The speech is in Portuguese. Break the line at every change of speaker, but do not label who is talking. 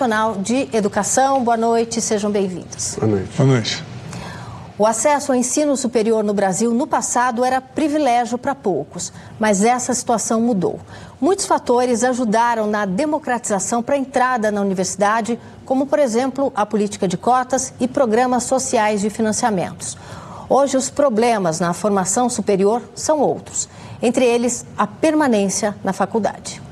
Nacional de Educação. Boa noite, sejam bem-vindos.
Boa noite.
Boa noite.
O acesso ao ensino superior no Brasil, no passado, era privilégio para poucos, mas essa situação mudou. Muitos fatores ajudaram na democratização para a entrada na universidade, como, por exemplo, a política de cotas e programas sociais de financiamentos. Hoje, os problemas na formação superior são outros, entre eles a permanência na faculdade.